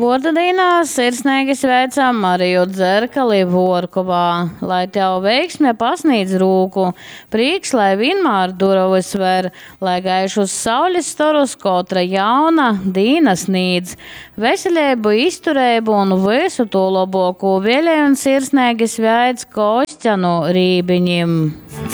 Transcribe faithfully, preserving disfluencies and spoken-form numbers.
Vordadīnā sirsnīgi sveicam Mariju Dzerkali Vorkovā, lai tev veiksme pasnīdz rūku, prīks, lai vienmēr durovis ver, lai gaišus saules storus kotra jauna dīna snīdz, veselību, izturēbu un visu to loboku vēlēju un sirsnīgi sveic Kostjanu Rībiņim.